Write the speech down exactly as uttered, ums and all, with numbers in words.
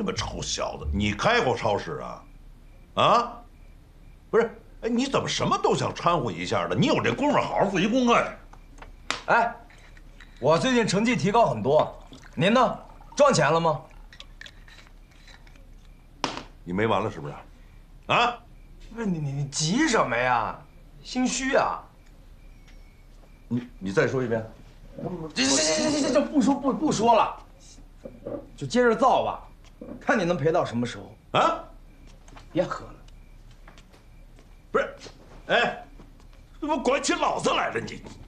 么臭小子，你开过超市啊？啊？不是，哎，你怎么什么都想掺和一下的？你有这功夫，好好复习功课去。 哎，我最近成绩提高很多，您呢？赚钱了吗？ 你没完了是不是？啊？ 不是你你你急什么呀？心虚啊！ 你你再说一遍。 行行行行行行，不说不不说了，就接着造吧，看你能赔到什么时候啊！ 别喝了。 不是，哎，怎么管起老子来了你？